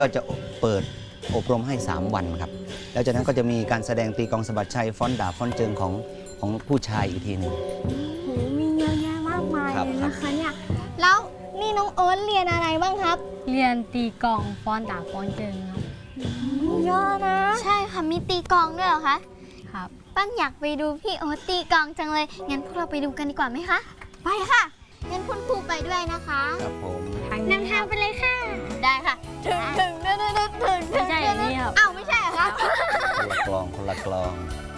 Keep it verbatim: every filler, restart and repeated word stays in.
ก็จะเปิดอบรมให้สามวันครับแล้วจากนั้นก็จะมีการแสดงตีกลองสะบัดชัยฟ้อนดาบฟ้อนเจิงของของผู้ชายอีกทีหนึ่งโหมีเยอะแยะมากมายครับเลยนะคะเนี่ยแล้วนี่น้องโอ๊ตเรียนอะไรบ้างครับเรียนตีกลองฟ้อนดาบฟ้อนเจิงครับเยอะนะใช่ค่ะมีตีกลองด้วยเหรอคะครับปั้นอยากไปดูพี่โอ๊ตตีกลองจังเลยงั้นพวกเราไปดูกันดีกว่าไหมคะไปค่ะงั้นคุณครูไปด้วยนะคะครับผมนำทางไปเลยค่ะ ได้ค่ะถึงถึงถึงถึงถึงไม่ใช่อย่างนี้ครับอ้าวไม่ใช่เหรอคะคนละกลองคนละกลอง